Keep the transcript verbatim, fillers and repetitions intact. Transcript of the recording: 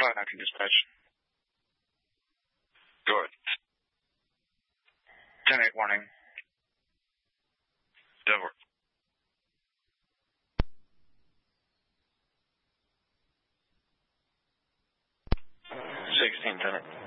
five nineteen dispatch. Go ahead. ten eight warning. Denver. sixteen ten.